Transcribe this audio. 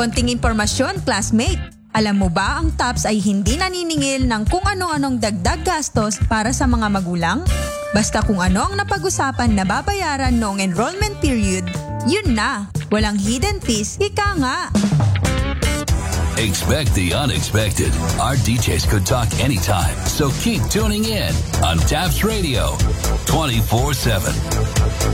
Konting impormasyon, classmate. Alam mo ba ang TAPS ay hindi naniningil ng kung ano-anong dagdag gastos para sa mga magulang? Basta kung ano ang napag-usapan na babayaran noong enrollment period, yun na. Walang hidden fees, ika nga. Expect the unexpected. Our DJs could talk anytime, so keep tuning in on TAPS Radio 24/7.